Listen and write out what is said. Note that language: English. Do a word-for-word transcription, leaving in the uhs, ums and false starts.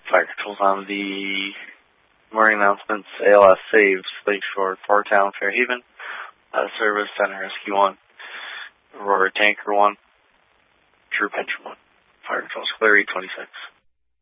Fire controls on the morning announcements. A L S saves Lakeshore, Fartown, Fairhaven. Out of service, Center Rescue one. Aurora Tanker one. Troop Engine one. Fire controls clear eight twenty-six.